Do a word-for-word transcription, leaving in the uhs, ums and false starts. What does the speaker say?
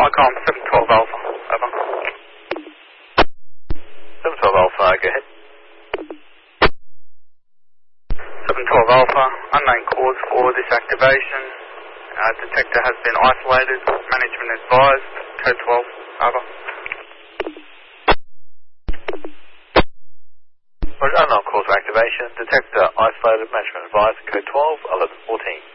Qualcomm seven twelve Alpha, over. seven twelve Alpha, go ahead. seven twelve Alpha, unknown cause for this activation. Uh, detector has been isolated. Management advised. Code twelve, over. Roger, unknown cause for activation. Detector isolated. Management advised. Code twelve, eleven fourteen.